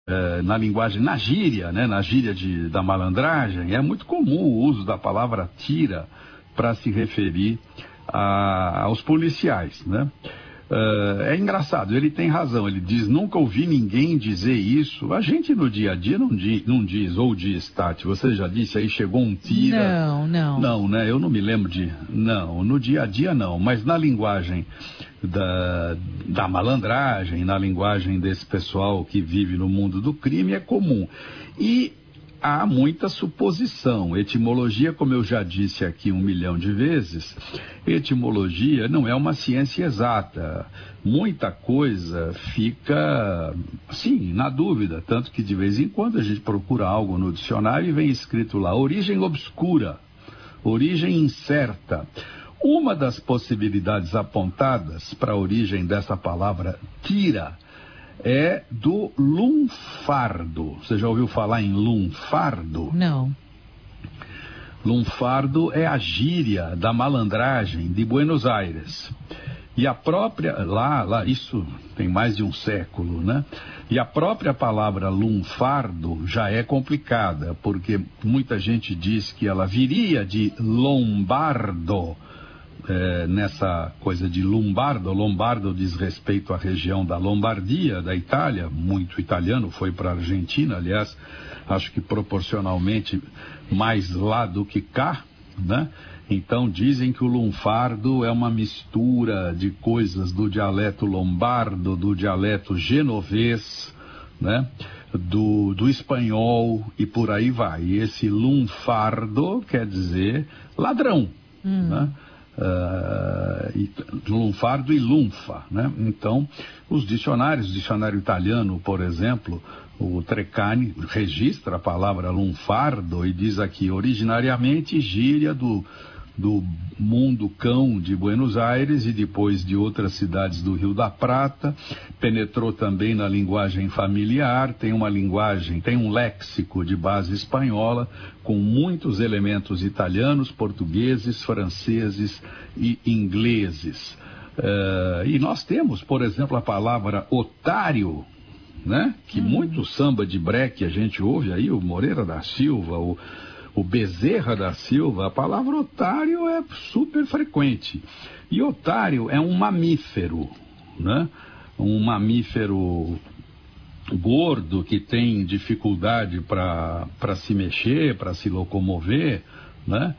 na linguagem, na gíria, né, na gíria da malandragem, é muito comum o uso da palavra tira para se referir aos policiais, né? É engraçado, ele tem razão, ele diz, nunca ouvi ninguém dizer isso. A gente no dia a dia não diz, ou diz, Tati, você já disse, aí chegou um tira. Não. Não, né, eu não me lembro não, no dia a dia não, mas na linguagem da malandragem, na linguagem desse pessoal que vive no mundo do crime, é comum. E há muita suposição. Etimologia, como eu já disse aqui 1 milhão de vezes, etimologia não é uma ciência exata. Muita coisa fica, sim, na dúvida. Tanto que de vez em quando a gente procura algo no dicionário e vem escrito lá, origem obscura, origem incerta. Uma das possibilidades apontadas para a origem dessa palavra tira é do lunfardo. Você já ouviu falar em lunfardo? Não. Lunfardo é a gíria da malandragem de Buenos Aires. E a própria, lá, isso tem mais de um século, né? E a própria palavra lunfardo já é complicada, porque muita gente diz que ela viria de lombardo, nessa coisa de Lombardo diz respeito à região da Lombardia, da Itália, muito italiano, foi para a Argentina, aliás, acho que proporcionalmente mais lá do que cá, né? Então dizem que o lunfardo é uma mistura de coisas do dialeto lombardo, do dialeto genovês, né? Do espanhol e por aí vai. E esse lunfardo quer dizer ladrão, né? Lunfardo e lunfa, né? Então, os dicionários, o dicionário italiano, por exemplo, o Treccani registra a palavra lunfardo e diz aqui, originariamente gíria do mundo cão de Buenos Aires e depois de outras cidades do Rio da Prata, penetrou também na linguagem familiar, tem um léxico de base espanhola com muitos elementos italianos, portugueses, franceses e ingleses. E nós temos, por exemplo, a palavra otário, né? Que muito samba de breque a gente ouve aí, o Moreira da Silva, o Bezerra da Silva, a palavra otário é super frequente. E otário é um mamífero, né? Um mamífero gordo que tem dificuldade para se mexer, para se locomover, né?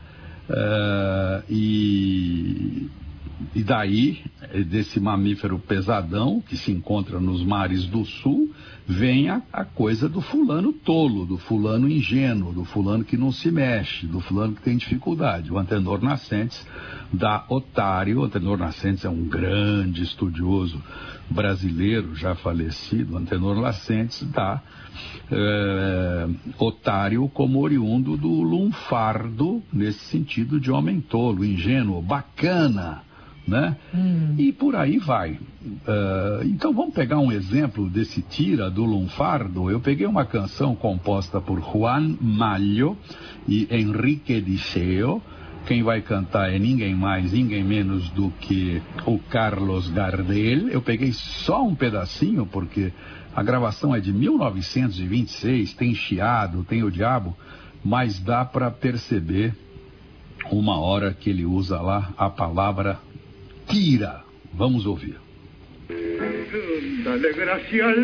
E daí, desse mamífero pesadão que se encontra nos mares do sul, vem a coisa do fulano tolo, do fulano ingênuo, do fulano que não se mexe, do fulano que tem dificuldade. O Antenor Nascentes dá otário. O Antenor Nascentes é um grande estudioso brasileiro, já falecido. O Antenor Nascentes dá otário como oriundo do lunfardo, nesse sentido de homem tolo, ingênuo, bacana, né? E por aí vai. Então vamos pegar um exemplo desse tira do lunfardo. Eu peguei uma canção composta por Juan Mallo e Enrique Diceo. Quem vai cantar é ninguém mais, ninguém menos do que o Carlos Gardel. Eu peguei só um pedacinho porque a gravação é de 1926, tem chiado, tem o diabo, mas dá para perceber uma hora que ele usa lá a palavra tira. Vamos ouvir.